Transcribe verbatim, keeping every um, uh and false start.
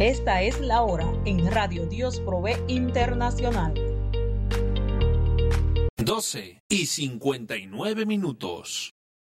Esta es la hora en Radio Dios Provee Internacional. doce y cincuenta y nueve minutos.